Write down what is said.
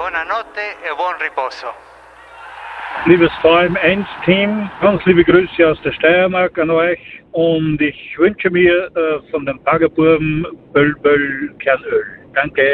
buonanotte e buon riposo. Liebes VM1-Team, ganz liebe Grüße aus der Steiermark an euch und ich wünsche mir von den Baggerburm Böll Kernöl. Danke.